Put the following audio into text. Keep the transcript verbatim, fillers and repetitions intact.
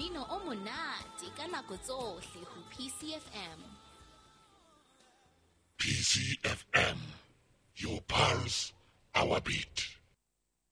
mmino o monate ka nako tsohle ho P C F M. P C F M, your pulse, our beat.